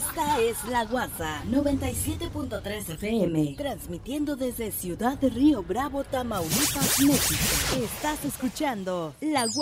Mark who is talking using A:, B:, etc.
A: Esta es La Guasa 97.3 FM, transmitiendo desde Ciudad de Río Bravo, Tamaulipas, México. Estás escuchando La Guasa.